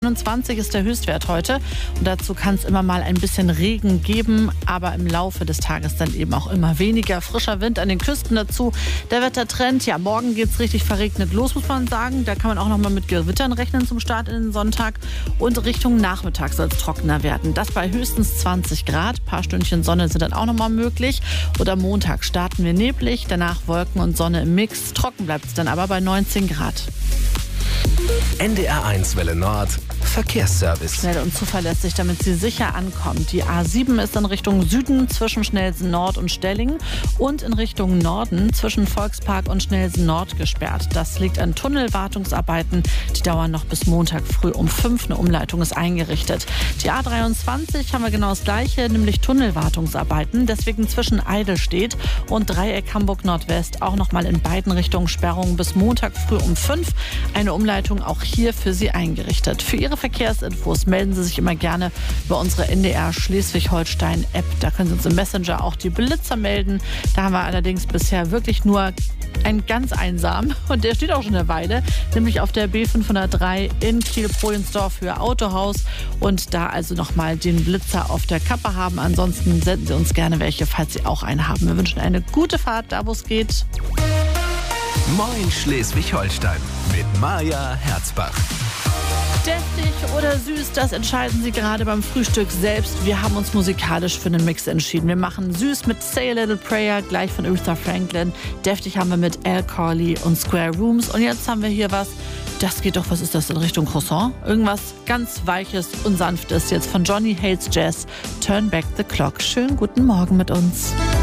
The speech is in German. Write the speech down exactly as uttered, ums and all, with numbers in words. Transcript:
einundzwanzig ist der Höchstwert heute. Und dazu kann es immer mal ein bisschen Regen geben, aber im Laufe des Tages dann eben auch immer weniger. Frischer Wind an den Küsten dazu. Der Wettertrend, ja, morgen geht es richtig verregnet los, muss man sagen. Da kann man auch noch mal mit Gewittern rechnen zum Start in den Sonntag. Und Richtung Nachmittag soll es trockener werden. Das bei höchstens zwanzig Grad. Ein paar Stündchen Sonne sind dann auch noch mal möglich. Und am Montag starten wir neblig, danach Wolken und Sonne im Mix. Trocken bleibt es dann aber bei neunzehn Grad. N D R eins Welle Nord Verkehrsservice. Schnell und zuverlässig, damit Sie sicher ankommen. Die A sieben ist in Richtung Süden zwischen Schnellsen Nord und Stellingen und in Richtung Norden zwischen Volkspark und Schnellsen Nord gesperrt. Das liegt an Tunnelwartungsarbeiten. Die dauern noch bis Montag früh um fünf. Eine Umleitung ist eingerichtet. Die A dreiundzwanzig haben wir genau das Gleiche, nämlich Tunnelwartungsarbeiten. Deswegen zwischen Eidelstedt und Dreieck Hamburg Nordwest auch noch mal in beiden Richtungen Sperrungen bis Montag früh um fünf. Eine Umleitung auch hier für Sie eingerichtet. Für Ihre Verkehrsinfos melden Sie sich immer gerne über unsere N D R Schleswig-Holstein-App. Da können Sie uns im Messenger auch die Blitzer melden. Da haben wir allerdings bisher wirklich nur einen ganz einsam und der steht auch schon eine Weile, nämlich auf der B fünfhundertdrei in Kiel-Prohlensdorf für Autohaus und da also nochmal den Blitzer auf der Kappe haben. Ansonsten senden Sie uns gerne welche, falls Sie auch einen haben. Wir wünschen eine gute Fahrt, da wo es geht. Moin Schleswig-Holstein mit Maja Herzbach. Deftig oder süß, das entscheiden Sie gerade beim Frühstück selbst. Wir haben uns musikalisch für einen Mix entschieden. Wir machen süß mit Say a Little Prayer, gleich von Aretha Franklin. Deftig haben wir mit Al Corley und Square Rooms. Und jetzt haben wir hier was, das geht doch, was ist das, in Richtung Croissant? Irgendwas ganz Weiches und Sanftes jetzt von Johnny Hates Jazz. Turn Back the Clock. Schönen guten Morgen mit uns.